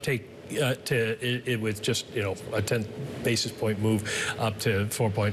take with just a 10 basis point move up to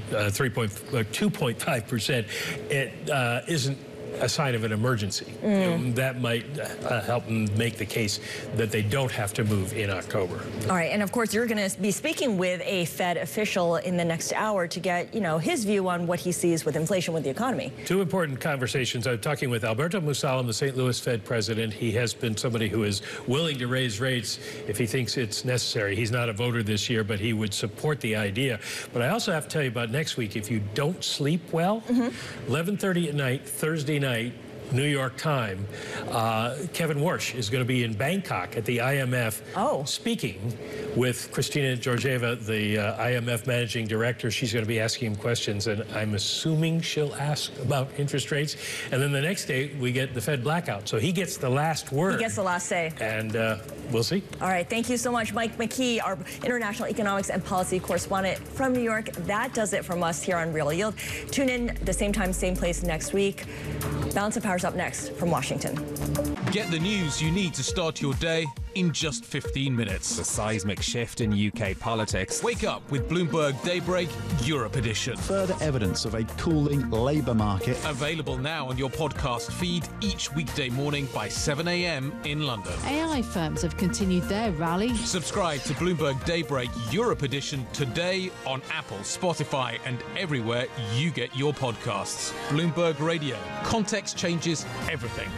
2.5%. It isn't a sign of an emergency. That might help them make the case that they don't have to move in October. All right, and of course you're going to be speaking with a Fed official in the next hour to get, his view on what he sees with inflation, with the economy. Two important conversations. I'm talking with Alberto Musalem, the St. Louis Fed president. He has been somebody who is willing to raise rates if he thinks it's necessary. He's not a voter this year, but he would support the idea. But I also have to tell you about next week. If you don't sleep well, 11:30 at night, Thursday night, New York time, Kevin Warsh is going to be in Bangkok at the IMF speaking with Kristina Georgieva, the IMF managing director. She's going to be asking him questions, and I'm assuming she'll ask about interest rates. And then the next day, we get the Fed blackout. So he gets the last word. He gets the last say. And we'll see. All right. Thank you so much, Mike McKee, our international economics and policy correspondent from New York. That does it from us here on Real Yield. Tune in the same time, same place next week. Balance of Power's up next from Washington. Get the news you need to start your day in just 15 minutes. A seismic shift in UK politics. Wake up with Bloomberg Daybreak Europe Edition. Further evidence of a cooling labour market. Available now on your podcast feed each weekday morning by 7 a.m. in London. AI firms have continued their rally. Subscribe to Bloomberg Daybreak Europe Edition today on Apple, Spotify, and everywhere you get your podcasts. Bloomberg Radio. Context changes everything.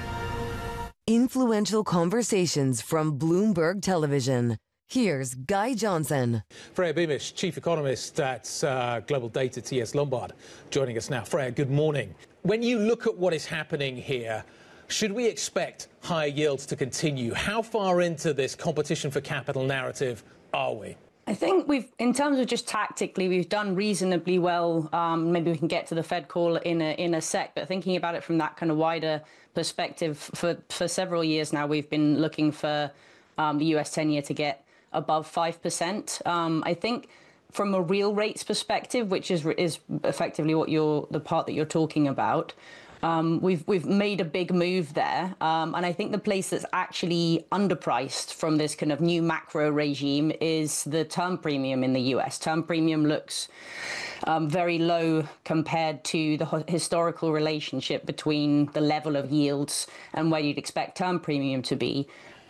Influential conversations from Bloomberg Television. Here's Guy Johnson. Freya Beamish, Chief Economist at Global Data TS Lombard, joining us now. Freya, good morning. When you look at what is happening here, should we expect higher yields to continue? How far into this competition for capital narrative are we? I think in terms of just tactically, we've done reasonably well. Maybe we can get to the Fed call in a sec, but thinking about it from that kind of wider perspective, for several years now, we've been looking for the US 10-year to get above 5%. I think from a real rates perspective, which is effectively what the part that you're talking about, we've made a big move there, and I think the place that's actually underpriced from this kind of new macro regime is the term premium in the US. Term premium looks very low compared to the historical relationship between the level of yields and where you'd expect term premium to be.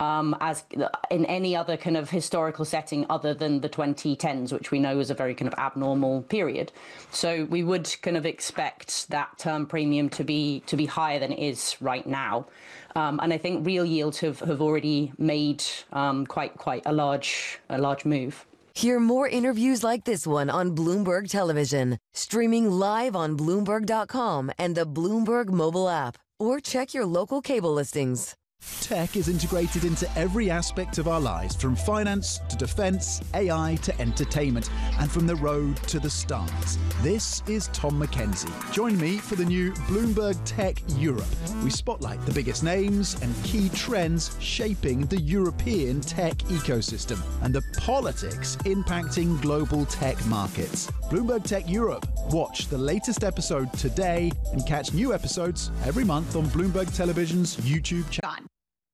As in any other kind of historical setting other than the 2010s, which we know is a very kind of abnormal period. So we would kind of expect that term premium to be higher than it is right now. And I think real yields have already made quite a large move. Hear more interviews like this one on Bloomberg Television, streaming live on Bloomberg.com and the Bloomberg mobile app, or check your local cable listings. Tech is integrated into every aspect of our lives, from finance to defense, AI to entertainment, and from the road to the stars. This is Tom Mackenzie. Join me for the new Bloomberg Tech Europe. We spotlight the biggest names and key trends shaping the European tech ecosystem and the politics impacting global tech markets. Bloomberg Tech Europe. Watch the latest episode today and catch new episodes every month on Bloomberg Television's YouTube channel.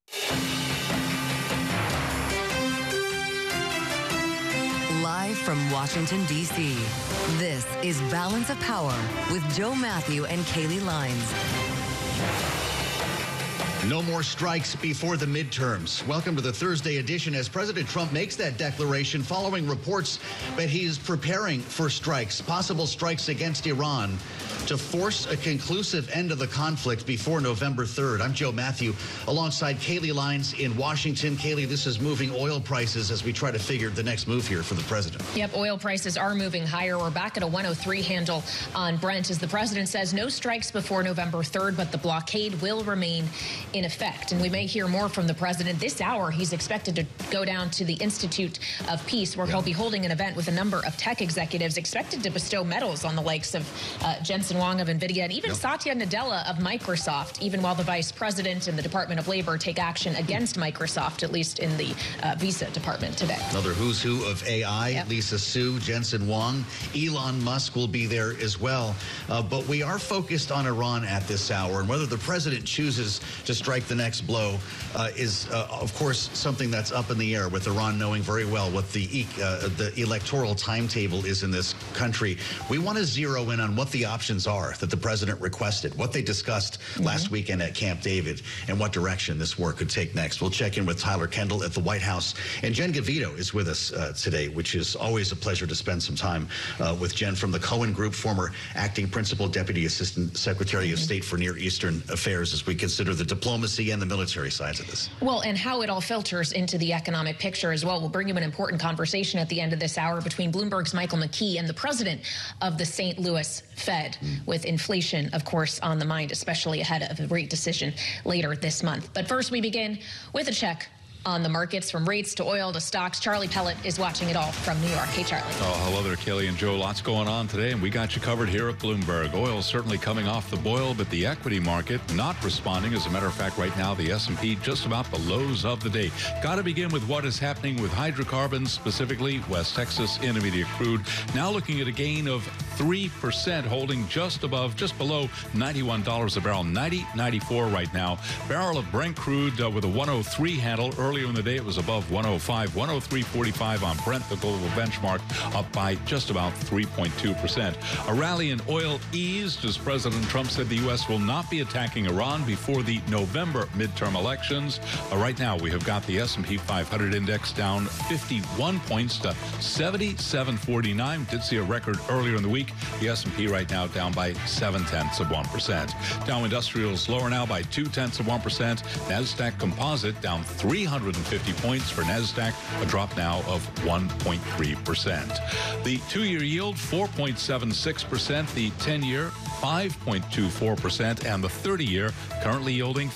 Live from Washington, D.C., this is Balance of Power with Joe Matthew and Kaylee Lines. No more strikes before the midterms. Welcome to the Thursday edition as President Trump makes that declaration following reports that he is preparing for strikes, possible strikes against Iran, to force a conclusive end of the conflict before November 3rd. I'm Joe Matthew alongside Kaylee Lines in Washington. Kaylee, this is moving oil prices as we try to figure the next move here for the president. Yep, oil prices are moving higher. We're back at a 103 handle on Brent as the president says no strikes before November 3rd, but the blockade will remain in effect. And we may hear more from the president this hour. He's expected to go down to the Institute of Peace, where he'll be holding an event with a number of tech executives expected to bestow medals on the likes of Jensen Huang of NVIDIA and even Satya Nadella of Microsoft, even while the vice president and the Department of Labor take action against Microsoft, at least in the Visa department today. Another who's who of AI, Lisa Su, Jensen Huang, Elon Musk will be there as well. But we are focused on Iran at this hour and whether the president chooses to strike strike the next blow is, of course, something that's up in the air, with Iran knowing very well what the electoral timetable is in this country. We want to zero in on what the options are that the president requested, what they discussed last weekend at Camp David, and what direction this war could take next. We'll check in with Tyler Kendall at the White House. And Jen Gavito is with us today, which is always a pleasure to spend some time with Jen from the Cohen Group, former acting principal deputy assistant secretary of state for Near Eastern Affairs, as we consider the diplomacy and the military sides of this. Well, and how it all filters into the economic picture as well. We'll bring you an important conversation at the end of this hour between Bloomberg's Michael McKee and the president of the St. Louis Fed, with inflation, of course, on the mind, especially ahead of a rate decision later this month. But first, we begin with a check on the markets, from rates to oil to stocks. Charlie Pellet is watching it all from New York. Hey, Charlie. Oh, hello there, Kelly and Joe. Lots going on today, and we got you covered here at Bloomberg. Oil certainly coming off the boil, but the equity market not responding. As a matter of fact, right now, the S&P just about the lows of the day. Got to begin with what is happening with hydrocarbons, specifically West Texas Intermediate crude. Now looking at a gain of 3%, holding just below $91 a barrel, 90.94 right now. Barrel of Brent crude with a 103 handle. Earlier in the day, it was above 105, 103.45 on Brent, the global benchmark, up by just about 3.2%. A rally in oil eased as President Trump said the U.S. will not be attacking Iran before the November midterm elections. Right now, we have got the S&P 500 index down 51 points to 77.49. Did see a record earlier in the week. The S&P right now down by 0.7%. Dow Industrials lower now by 0.2%. NASDAQ Composite down 350 points for NASDAQ, a drop now of 1.3%. The 2-year yield, 4.76%. The 10-year, 5.24%. And the 30-year currently yielding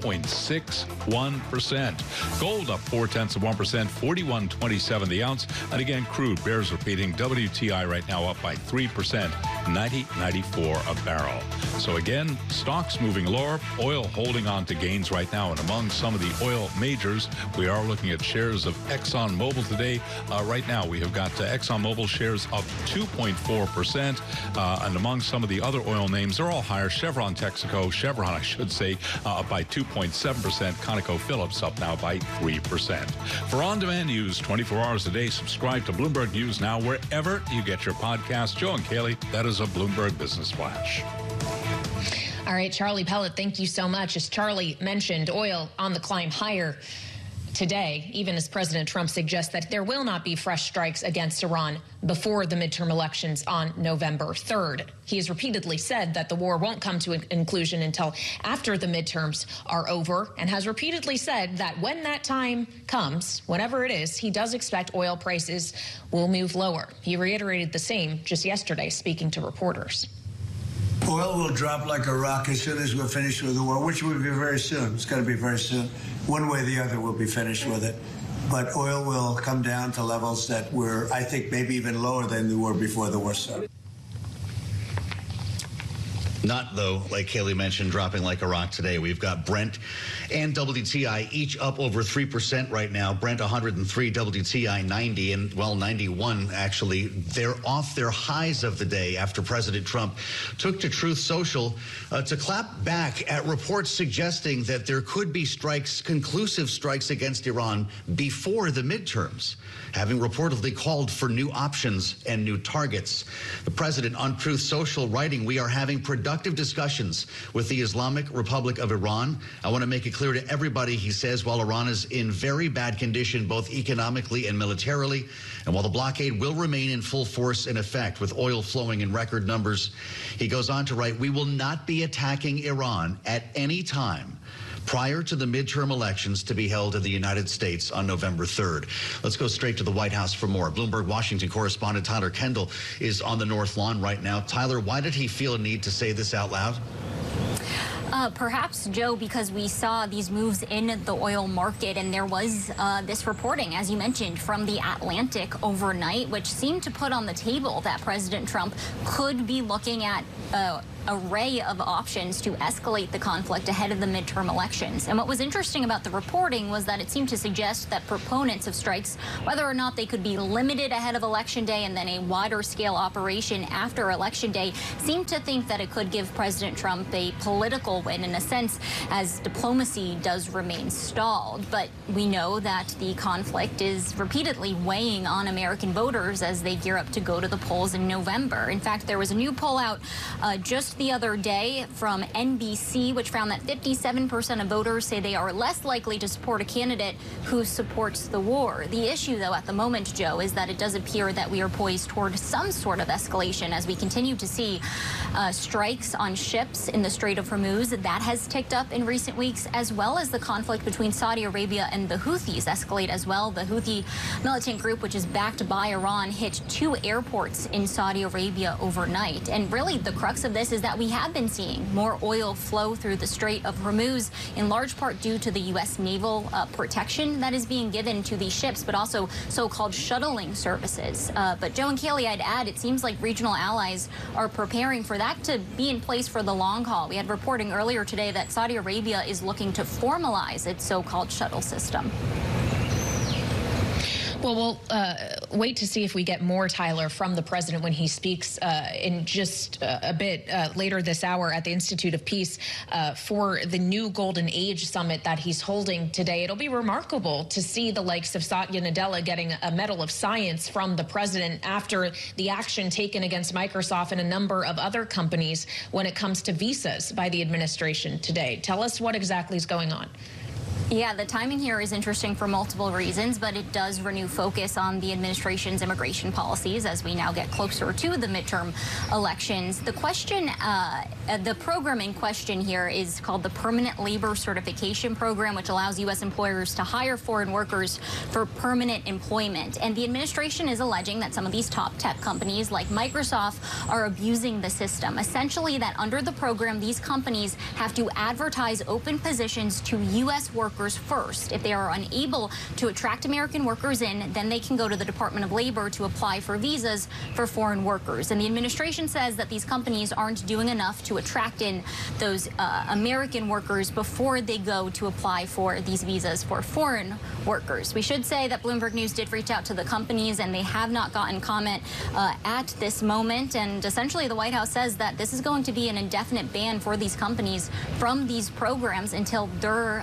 5.61%. Gold up 0.4%, 41.27 the ounce. And again, crude bears repeating. WTI right now up by 3%, 90.94 a barrel. So again, stocks moving lower, oil holding on to gains right now. And among some of the oil majors, we are looking at shares of ExxonMobil today. Right now, we have got ExxonMobil shares up 2.4%. And among some of the other oil names, they're all higher. Chevron, I should say, up by 2.7%. ConocoPhillips up now by 3%. For on-demand news 24 hours a day, subscribe to Bloomberg News Now wherever you get your podcast. Joe and Kaylee, that is a Bloomberg Business Flash. All right, Charlie Pellet, thank you so much. As Charlie mentioned, oil on the climb higher today, even as President Trump suggests that there will not be fresh strikes against Iran before the midterm elections on November 3rd. He has repeatedly said that the war won't come to a conclusion until after the midterms are over, and has repeatedly said that when that time comes, whenever it is, he does expect oil prices will move lower. He reiterated the same just yesterday, speaking to reporters. Oil will drop like a rock as soon as we're finished with the war, which will be very soon. It's going to be very soon. One way or the other, we'll be finished with it. But oil will come down to levels that were, I think, maybe even lower than they were before the war started. Not, though, like Kaylee mentioned, dropping like a rock today. We've got Brent and WTI each up over 3% right now. Brent 103, WTI 90, and, well, 91, actually. They're off their highs of the day after President Trump took to Truth Social to clap back at reports suggesting that there could be strikes, conclusive strikes against Iran before the midterms, having reportedly called for new options and new targets. The president on Truth Social writing, "We are having productive discussions with the Islamic Republic of Iran. I want to make it clear to everybody," he says, "while Iran is in very bad condition, both economically and militarily, and while the blockade will remain in full force and effect with oil flowing in record numbers," he goes on to write, "we will not be attacking Iran at any time prior to the midterm elections to be held in the United States on November 3rd. Let's go straight to the White House for more. Bloomberg Washington correspondent Tyler Kendall is on the North Lawn right now. Tyler, why did he feel a need to say this out loud? Perhaps, Joe, because we saw these moves in the oil market, and there was this reporting, as you mentioned, from the Atlantic overnight, which seemed to put on the table that President Trump could be looking at array of options to escalate the conflict ahead of the midterm elections. And what was interesting about the reporting was that it seemed to suggest that proponents of strikes, whether or not they could be limited ahead of Election Day and then a wider scale operation after Election Day, seemed to think that it could give President Trump a political win in a sense, as diplomacy does remain stalled. But we know that the conflict is repeatedly weighing on American voters as they gear up to go to the polls in November. In fact, there was a new poll out just the other day from NBC, which found that 57% of voters say they are less likely to support a candidate who supports the war. The issue, though, at the moment, Joe, is that it does appear that we are poised toward some sort of escalation as we continue to see strikes on ships in the Strait of Hormuz. That has ticked up in recent weeks, as well as the conflict between Saudi Arabia and the Houthis escalate as well. The Houthi militant group, which is backed by Iran, hit 2 airports in Saudi Arabia overnight. And really, the crux of this is that we have been seeing more oil flow through the Strait of Hormuz, in large part due to the U.S. naval protection that is being given to these ships, but also so-called shuttling services. But Joe and Kaylee, I'd add, it seems like regional allies are preparing for that to be in place for the long haul. We had reporting earlier today that Saudi Arabia is looking to formalize its so-called shuttle system. Well, we'll wait to see if we get more, Tyler, from the president when he speaks in just a bit later this hour at the Institute of Peace for the new Golden Age Summit that he's holding today. It'll be remarkable to see the likes of Satya Nadella getting a Medal of Science from the president after the action taken against Microsoft and a number of other companies when it comes to visas by the administration today. Tell us what exactly is going on. Yeah, the timing here is interesting for multiple reasons, but it does renew focus on the administration's immigration policies as we now get closer to the midterm elections. The question, the program in question here is called the Permanent Labor Certification Program, which allows U.S. employers to hire foreign workers for permanent employment. And the administration is alleging that some of these top tech companies like Microsoft are abusing the system. Essentially, that under the program, these companies have to advertise open positions to U.S. workers first. If they are unable to attract American workers in, then they can go to the Department of Labor to apply for visas for foreign workers. And the administration says that these companies aren't doing enough to attract in those American workers before they go to apply for these visas for foreign workers. We should say that Bloomberg News did reach out to the companies, and they have not gotten comment at this moment. And essentially, the White House says that this is going to be an indefinite ban for these companies from these programs until their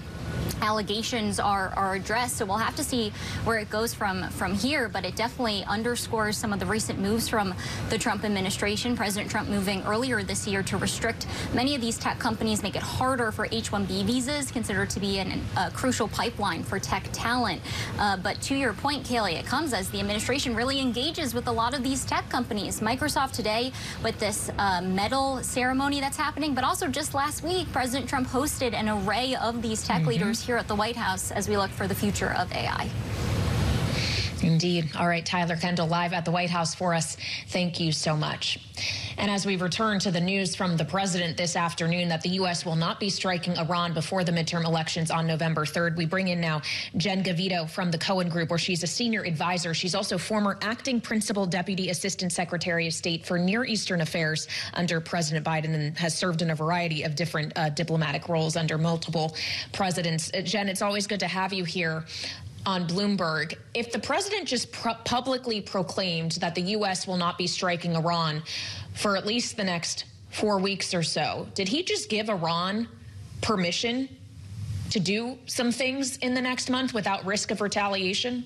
allegations are addressed. So we'll have to see where it goes from here, but it definitely underscores some of the recent moves from the Trump administration. President Trump moving earlier this year to restrict many of these tech companies, make it harder for H-1B visas, considered to be a crucial pipeline for tech talent. But to your point, Kaylee, it comes as the administration really engages with a lot of these tech companies. Microsoft today with this medal ceremony that's happening, but also just last week, President Trump hosted an array of these tech leaders here at the White House as we look for the future of AI. Indeed. All right, Tyler Kendall live at the White House for us. Thank you so much. And as we return to the news from the president this afternoon that the U.S. will not be striking Iran before the midterm elections on November 3rd, we bring in now Jen Gavito from the Cohen Group, where she's a senior advisor. She's also former acting principal deputy assistant secretary of state for Near Eastern affairs under President Biden and has served in a variety of different diplomatic roles under multiple presidents. Jen, it's always good to have you here on Bloomberg. If the president just publicly proclaimed that the U.S. will not be striking Iran for at least the next 4 weeks or so, did he just give Iran permission to do some things in the next month without risk of retaliation?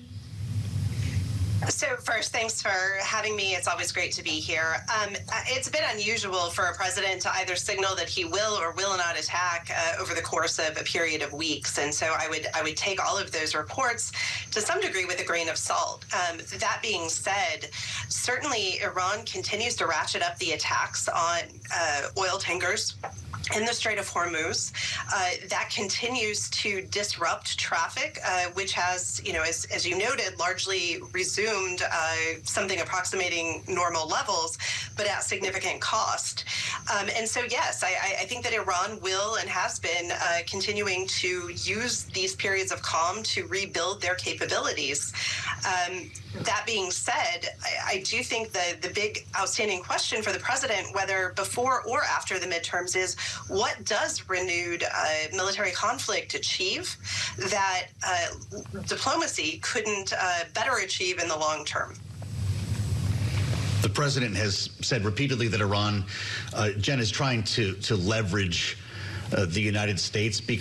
So first, thanks for having me. It's always great to be here. It's a bit unusual for a president to either signal that he will or will not attack over the course of a period of weeks. And so I would take all of those reports to some degree with a grain of salt. That being said, certainly Iran continues to ratchet up the attacks on oil tankers in the Strait of Hormuz. That continues to disrupt traffic, which has, as you noted, largely resumed something approximating normal levels, but at significant cost. And so, yes, I think that Iran will and has been continuing to use these periods of calm to rebuild their capabilities. That being said, I do think the big outstanding question for the president, whether before or after the midterms, is what does renewed military conflict achieve that diplomacy couldn't better achieve in the long term? The president has said repeatedly that Iran, Jen, is trying to leverage the United States because